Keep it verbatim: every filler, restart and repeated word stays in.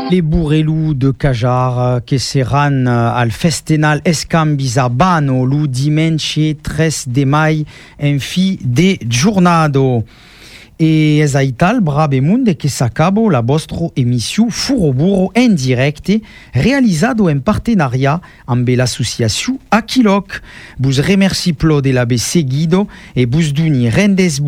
Les burelou de Cajar che seran al festenal Escambizabano lu dimanche tres de mai en fi de giornado. E es aital brabemunde che s'acabo la vostra émission Furoburo en directe realizado en partenariat amb l'associació Aquiloc. Vos remercie plo de l'aver seguido e vos duni rendes